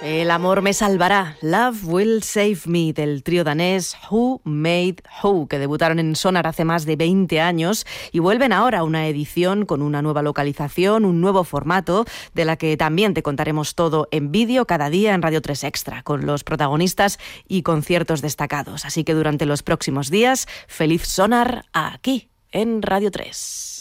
El amor me salvará, Love Will Save Me, del trío danés Who Made Who, que debutaron en Sonar hace más de 20 años y vuelven ahora a una edición con una nueva localización, un nuevo formato, de la que también te contaremos todo en vídeo cada día en Radio 3 Extra, con los protagonistas y conciertos destacados. Así que durante los próximos días, feliz Sonar aquí en Radio 3.